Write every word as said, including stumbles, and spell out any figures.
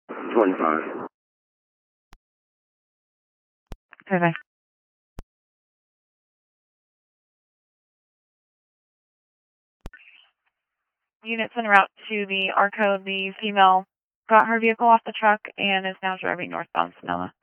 twenty-five. Okay. Units en route to the Arco. The female got her vehicle off the truck and is now driving northbound Sonoma.